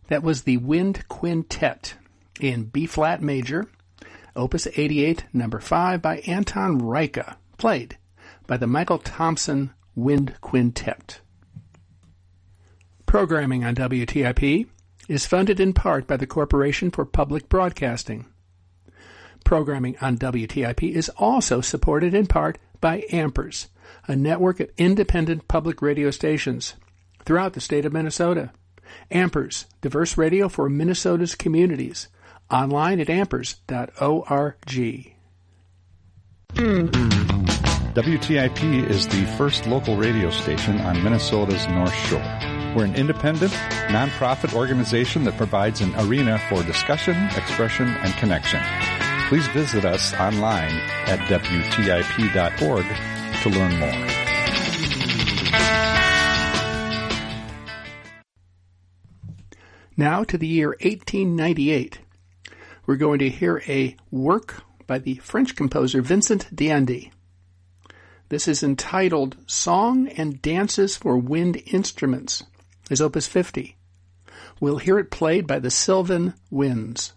That was the Wind Quintet in B-flat major, Opus 88, number 5 by Anton Reicha, played by the Michael Thompson Wind Quintet. Programming on WTIP is funded in part by the Corporation for Public Broadcasting. Programming on WTIP is also supported in part by Ampers, a network of independent public radio stations throughout the state of Minnesota. Ampers, diverse radio for Minnesota's communities. Online at ampers.org. WTIP is the first local radio station on Minnesota's North Shore. We're an independent, nonprofit organization that provides an arena for discussion, expression, and connection. Please visit us online at WTIP.org to learn more. Now to the year 1898. We're going to hear a work by the French composer Vincent d'Indy. This is entitled Song and Dances for Wind Instruments, is Opus 50. We'll hear it played by the Sylvan Winds.